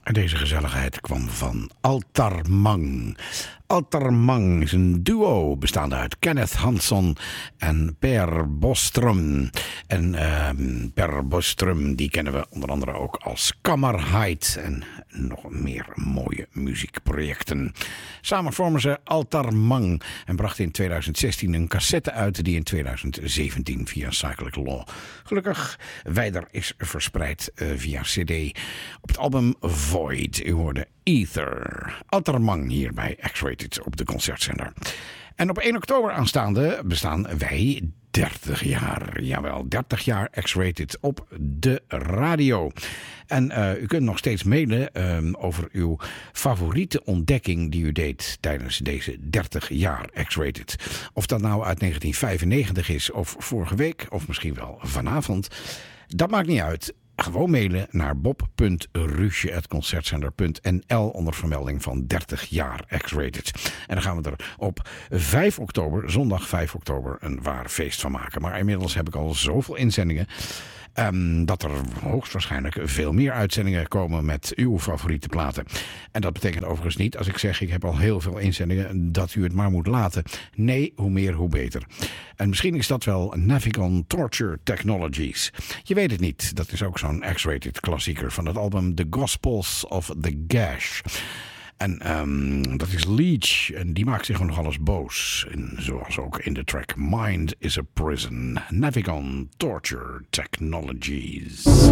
En deze gezelligheid kwam van Altarmang. Altarmang is een duo bestaande uit Kenneth Hansson en Per Bostrom. En Per Bostrom, die kennen we onder andere ook als Kammerheit en nog meer mooie muziekprojecten. Samen vormen ze Altarmang en brachten in 2016 een cassette uit die in 2017 via Cyclic Law gelukkig wijder is verspreid via CD op het album Void. U hoorde Ether. Altarmang hier bij X-Rated op de Concertzender. En op 1 oktober aanstaande bestaan wij 30 jaar. Jawel, 30 jaar X-Rated op de radio. En u kunt nog steeds mailen over uw favoriete ontdekking die u deed tijdens deze 30 jaar X-Rated. Of dat nou uit 1995 is of vorige week of misschien wel vanavond. Dat maakt niet uit. Gewoon mailen naar bob.rusje@concertzender.nl onder vermelding van 30 jaar X-Rated. En dan gaan we er op 5 oktober, zondag 5 oktober, een waar feest van maken. Maar inmiddels heb ik al zoveel inzendingen dat er hoogstwaarschijnlijk veel meer uitzendingen komen met uw favoriete platen. En dat betekent overigens niet, als ik zeg ik heb al heel veel inzendingen, dat u het maar moet laten. Nee, hoe meer hoe beter. En misschien is dat wel Navicon Torture Technologies. Je weet het niet, dat is ook zo'n X-Rated klassieker van het album The Gospels of the Gash. En dat is Leech. En die maakt zich nogal eens boos. En zoals ook in de track Mind is a Prison. Navicon Torture Technologies.